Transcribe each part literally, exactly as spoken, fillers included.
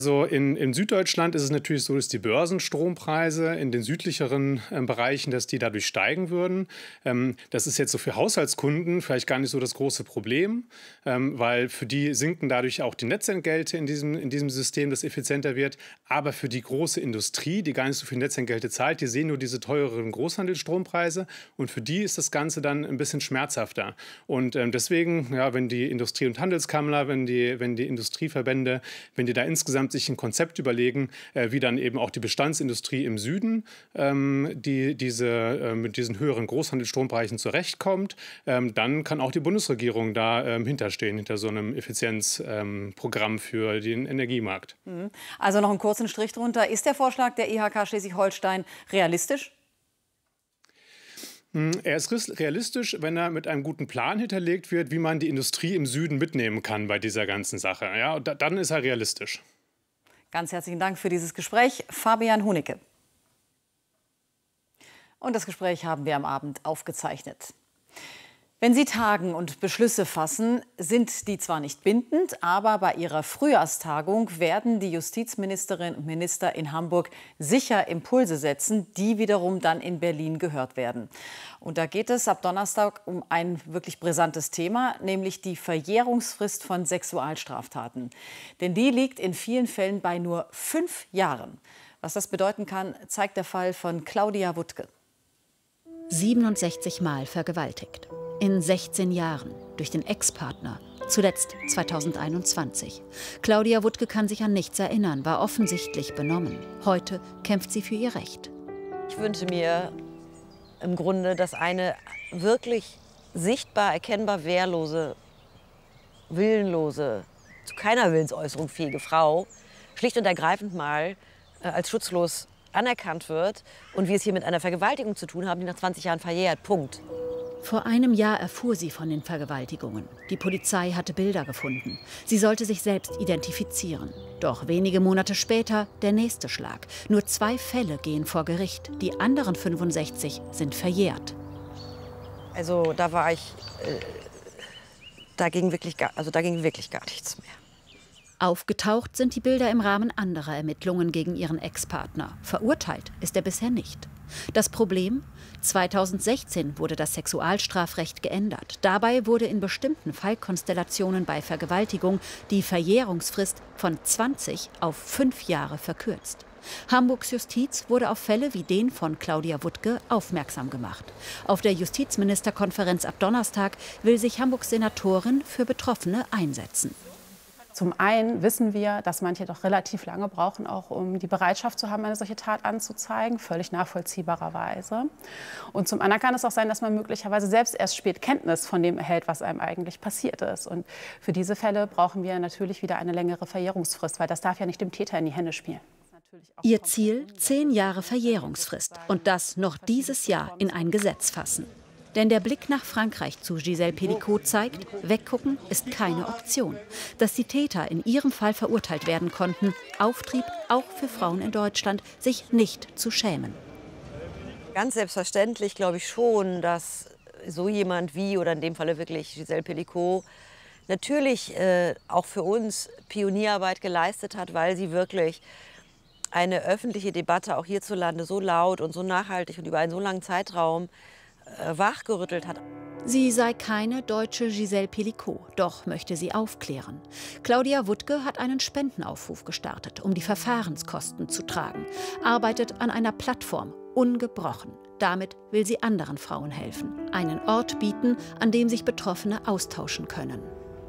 Also in, in Süddeutschland ist es natürlich so, dass die Börsenstrompreise in den südlicheren äh, Bereichen, dass die dadurch steigen würden. Ähm, das ist jetzt so für Haushaltskunden vielleicht gar nicht so das große Problem, ähm, weil für die sinken dadurch auch die Netzentgelte in diesem, in diesem System, das effizienter wird. Aber für die große Industrie, die gar nicht so viel Netzentgelte zahlt, die sehen nur diese teureren Großhandelsstrompreise und für die ist das Ganze dann ein bisschen schmerzhafter. Und ähm, deswegen, ja, wenn die Industrie- und Handelskammer, wenn die, wenn die Industrieverbände, wenn die da insgesamt sich ein Konzept überlegen, äh, wie dann eben auch die Bestandsindustrie im Süden, ähm, die diese, äh, mit diesen höheren Großhandelsstrompreisen zurechtkommt, ähm, dann kann auch die Bundesregierung da ähm, hinterstehen, hinter so einem Effizienzprogramm ähm, für den Energiemarkt. Also noch einen kurzen Strich drunter. Ist der Vorschlag der I H K Schleswig-Holstein realistisch? Er ist realistisch, wenn er mit einem guten Plan hinterlegt wird, wie man die Industrie im Süden mitnehmen kann bei dieser ganzen Sache. Ja, dann ist er realistisch. Ganz herzlichen Dank für dieses Gespräch, Fabian Hunicke. Und das Gespräch haben wir am Abend aufgezeichnet. Wenn Sie tagen und Beschlüsse fassen, sind die zwar nicht bindend, aber bei ihrer Frühjahrstagung werden die Justizministerinnen und Minister in Hamburg sicher Impulse setzen, die wiederum dann in Berlin gehört werden. Und da geht es ab Donnerstag um ein wirklich brisantes Thema, nämlich die Verjährungsfrist von Sexualstraftaten. Denn die liegt in vielen Fällen bei nur fünf Jahren. Was das bedeuten kann, zeigt der Fall von Claudia Wuttke. siebenundsechzig Mal vergewaltigt. In sechzehn Jahren durch den Ex-Partner, zuletzt zweitausendeinundzwanzig. Claudia Wuttke kann sich an nichts erinnern, war offensichtlich benommen. Heute kämpft sie für ihr Recht. Ich wünsche mir im Grunde, dass eine wirklich sichtbar, erkennbar wehrlose, willenlose, zu keiner Willensäußerung fähige Frau schlicht und ergreifend mal äh, als schutzlos anerkannt wird und wir es hier mit einer Vergewaltigung zu tun haben, die nach zwanzig Jahren verjährt. Punkt. Vor einem Jahr erfuhr sie von den Vergewaltigungen. Die Polizei hatte Bilder gefunden. Sie sollte sich selbst identifizieren. Doch wenige Monate später der nächste Schlag. Nur zwei Fälle gehen vor Gericht. Die anderen fünfundsechzig sind verjährt. Also da war ich, äh, da ging wirklich gar, also da ging wirklich gar nichts mehr. Aufgetaucht sind die Bilder im Rahmen anderer Ermittlungen gegen ihren Ex-Partner. Verurteilt ist er bisher nicht. Das Problem? zweitausendsechzehn wurde das Sexualstrafrecht geändert. Dabei wurde in bestimmten Fallkonstellationen bei Vergewaltigung die Verjährungsfrist von zwanzig auf fünf Jahre verkürzt. Hamburgs Justiz wurde auf Fälle wie den von Claudia Wuttke aufmerksam gemacht. Auf der Justizministerkonferenz ab Donnerstag will sich Hamburgs Senatorin für Betroffene einsetzen. Zum einen wissen wir, dass manche doch relativ lange brauchen, auch um die Bereitschaft zu haben, eine solche Tat anzuzeigen, völlig nachvollziehbarerweise. Und zum anderen kann es auch sein, dass man möglicherweise selbst erst spät Kenntnis von dem erhält, was einem eigentlich passiert ist. Und für diese Fälle brauchen wir natürlich wieder eine längere Verjährungsfrist, weil das darf ja nicht dem Täter in die Hände spielen. Ihr Ziel? Zehn Jahre Verjährungsfrist. Und das noch dieses Jahr in ein Gesetz fassen. Denn der Blick nach Frankreich zu Gisèle Pelicot zeigt, weggucken ist keine Option. Dass die Täter in ihrem Fall verurteilt werden konnten, Auftrieb auch für Frauen in Deutschland, sich nicht zu schämen. Ganz selbstverständlich glaube ich schon, dass so jemand wie, oder in dem Falle wirklich Gisèle Pelicot, natürlich äh, auch für uns Pionierarbeit geleistet hat, weil sie wirklich eine öffentliche Debatte auch hierzulande so laut und so nachhaltig und über einen so langen Zeitraum wachgerüttelt hat. Sie sei keine deutsche Gisèle Pelicot, doch möchte sie aufklären. Claudia Wuttke hat einen Spendenaufruf gestartet, um die Verfahrenskosten zu tragen, arbeitet an einer Plattform, ungebrochen. Damit will sie anderen Frauen helfen, einen Ort bieten, an dem sich Betroffene austauschen können.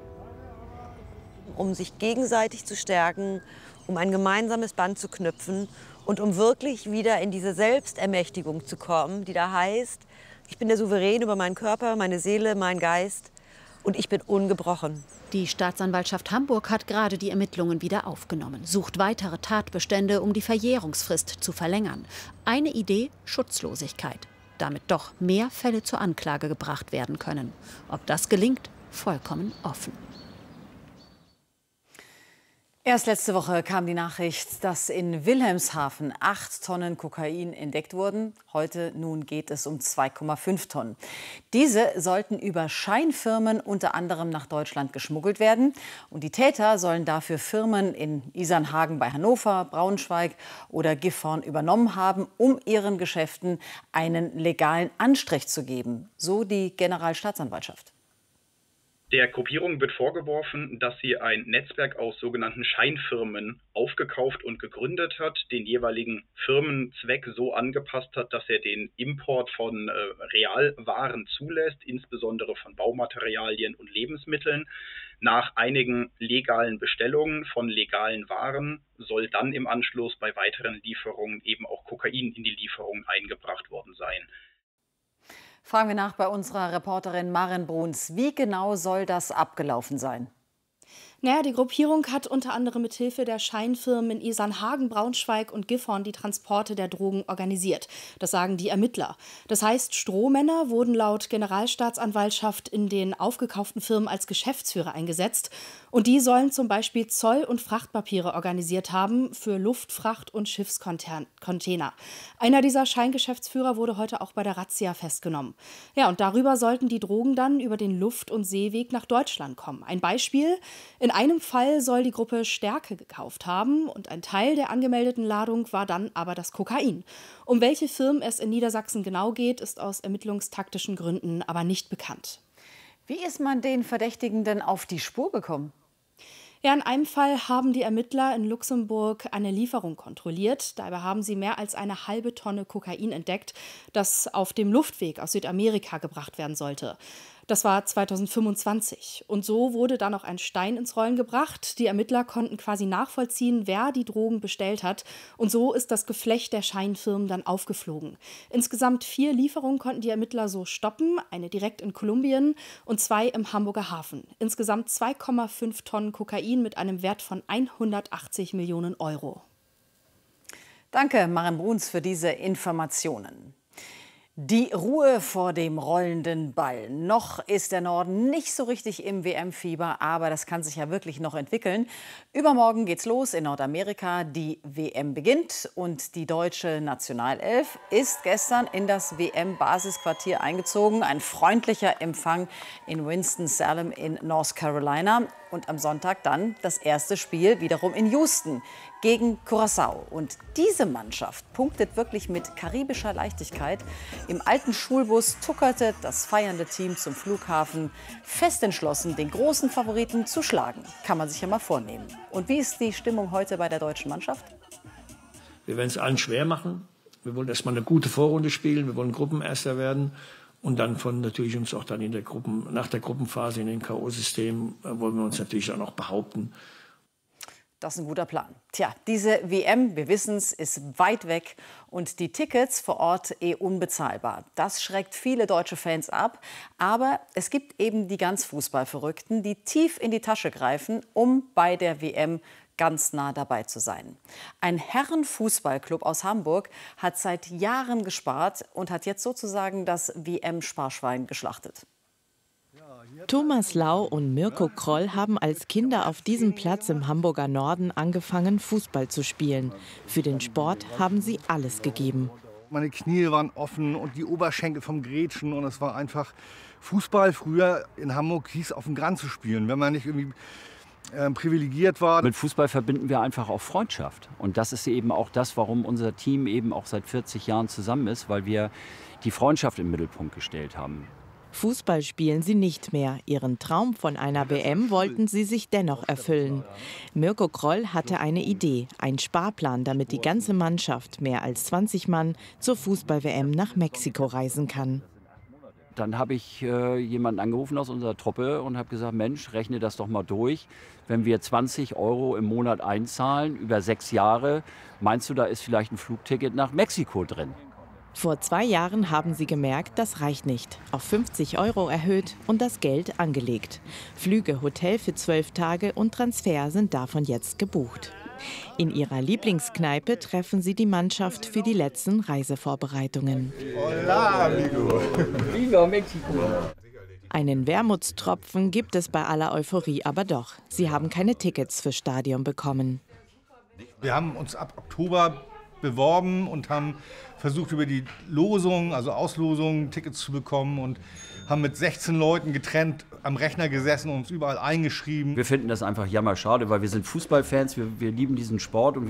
Um sich gegenseitig zu stärken, um ein gemeinsames Band zu knüpfen und um wirklich wieder in diese Selbstermächtigung zu kommen, die da heißt, ich bin der Souverän über meinen Körper, meine Seele, meinen Geist und ich bin ungebrochen. Die Staatsanwaltschaft Hamburg hat gerade die Ermittlungen wieder aufgenommen, sucht weitere Tatbestände, um die Verjährungsfrist zu verlängern. Eine Idee: Schutzlosigkeit. Damit doch mehr Fälle zur Anklage gebracht werden können. Ob das gelingt, vollkommen offen. Erst letzte Woche kam die Nachricht, dass in Wilhelmshaven acht Tonnen Kokain entdeckt wurden. Heute nun geht es um zwei Komma fünf Tonnen. Diese sollten über Scheinfirmen unter anderem nach Deutschland geschmuggelt werden. Und die Täter sollen dafür Firmen in Isernhagen bei Hannover, Braunschweig oder Gifhorn übernommen haben, um ihren Geschäften einen legalen Anstrich zu geben. So die Generalstaatsanwaltschaft. Der Gruppierung wird vorgeworfen, dass sie ein Netzwerk aus sogenannten Scheinfirmen aufgekauft und gegründet hat, den jeweiligen Firmenzweck so angepasst hat, dass er den Import von äh, Realwaren zulässt, insbesondere von Baumaterialien und Lebensmitteln. Nach einigen legalen Bestellungen von legalen Waren soll dann im Anschluss bei weiteren Lieferungen eben auch Kokain in die Lieferungen eingebracht worden sein. Fragen wir nach bei unserer Reporterin Maren Bruns. Wie genau soll das abgelaufen sein? Naja, die Gruppierung hat unter anderem mit Hilfe der Scheinfirmen in Isernhagen, Braunschweig und Gifhorn die Transporte der Drogen organisiert. Das sagen die Ermittler. Das heißt, Strohmänner wurden laut Generalstaatsanwaltschaft in den aufgekauften Firmen als Geschäftsführer eingesetzt. Und die sollen zum Beispiel Zoll- und Frachtpapiere organisiert haben für Luftfracht- und Schiffscontainer. Einer dieser Scheingeschäftsführer wurde heute auch bei der Razzia festgenommen. Ja, und darüber sollten die Drogen dann über den Luft- und Seeweg nach Deutschland kommen. Ein Beispiel: In einem Fall soll die Gruppe Stärke gekauft haben und ein Teil der angemeldeten Ladung war dann aber das Kokain. Um welche Firmen es in Niedersachsen genau geht, ist aus ermittlungstaktischen Gründen aber nicht bekannt. Wie ist man den Verdächtigen denn auf die Spur gekommen? Ja, in einem Fall haben die Ermittler in Luxemburg eine Lieferung kontrolliert. Dabei haben sie mehr als eine halbe Tonne Kokain entdeckt, das auf dem Luftweg aus Südamerika gebracht werden sollte. Das war zweitausendfünfundzwanzig. Und so wurde dann noch ein Stein ins Rollen gebracht. Die Ermittler konnten quasi nachvollziehen, wer die Drogen bestellt hat. Und so ist das Geflecht der Scheinfirmen dann aufgeflogen. Insgesamt vier Lieferungen konnten die Ermittler so stoppen. Eine direkt in Kolumbien und zwei im Hamburger Hafen. Insgesamt zwei Komma fünf Tonnen Kokain mit einem Wert von hundertachtzig Millionen Euro. Danke, Maren Bruns, für diese Informationen. Die Ruhe vor dem rollenden Ball. Noch ist der Norden nicht so richtig im W M-Fieber, aber das kann sich ja wirklich noch entwickeln. Übermorgen geht's los in Nordamerika. Die W M beginnt und die deutsche Nationalelf ist gestern in das W M-Basisquartier eingezogen. Ein freundlicher Empfang in Winston-Salem in North Carolina. Und am Sonntag dann das erste Spiel wiederum in Houston gegen Curaçao. Und diese Mannschaft punktet wirklich mit karibischer Leichtigkeit. Im alten Schulbus tuckerte das feiernde Team zum Flughafen, fest entschlossen, den großen Favoriten zu schlagen. Kann man sich ja mal vornehmen. Und wie ist die Stimmung heute bei der deutschen Mannschaft? Wir werden es allen schwer machen. Wir wollen erstmal eine gute Vorrunde spielen. Wir wollen Gruppenerster werden. Und dann von natürlich uns auch dann in der Gruppen, nach der Gruppenphase in den K O-System äh, wollen wir uns natürlich auch noch behaupten. Das ist ein guter Plan. Tja, diese W M, wir wissen es, ist weit weg und die Tickets vor Ort eh unbezahlbar. Das schreckt viele deutsche Fans ab. Aber es gibt eben die ganz Fußballverrückten, die tief in die Tasche greifen, um bei der W M ganz nah dabei zu sein. Ein Herrenfußballclub aus Hamburg hat seit Jahren gespart und hat jetzt sozusagen das W M-Sparschwein geschlachtet. Thomas Lau und Mirko Kroll haben als Kinder auf diesem Platz im Hamburger Norden angefangen, Fußball zu spielen. Für den Sport haben sie alles gegeben. Meine Knie waren offen und die Oberschenkel vom Grätschen. Und es war einfach Fußball. Früher in Hamburg hieß auf dem Gran zu spielen, wenn man nicht irgendwie äh, privilegiert war. Mit Fußball verbinden wir einfach auch Freundschaft. Und das ist eben auch das, warum unser Team eben auch seit vierzig Jahren zusammen ist, weil wir die Freundschaft im Mittelpunkt gestellt haben. Fußball spielen sie nicht mehr. Ihren Traum von einer W M wollten sie sich dennoch erfüllen. Mirko Kroll hatte eine Idee, einen Sparplan, damit die ganze Mannschaft, mehr als zwanzig Mann, zur Fußball-W M nach Mexiko reisen kann. Dann habe ich äh, jemanden angerufen aus unserer Truppe und habe gesagt, Mensch, rechne das doch mal durch. Wenn wir zwanzig Euro im Monat einzahlen, über sechs Jahre, meinst du, da ist vielleicht ein Flugticket nach Mexiko drin? Vor zwei Jahren haben sie gemerkt, das reicht nicht. Auf fünfzig Euro erhöht und das Geld angelegt. Flüge, Hotel für zwölf Tage und Transfer sind davon jetzt gebucht. In ihrer Lieblingskneipe treffen sie die Mannschaft für die letzten Reisevorbereitungen. Hola, amigo. Viva Mexiko! Einen Wermutstropfen gibt es bei aller Euphorie aber doch. Sie haben keine Tickets fürs Stadion bekommen. Wir haben uns ab Oktober beworben und haben versucht, über die Losung, also Auslosung, Tickets zu bekommen und haben mit sechzehn Leuten getrennt am Rechner gesessen und uns überall eingeschrieben. Wir finden das einfach jammerschade, weil wir sind Fußballfans, wir, wir lieben diesen Sport und wir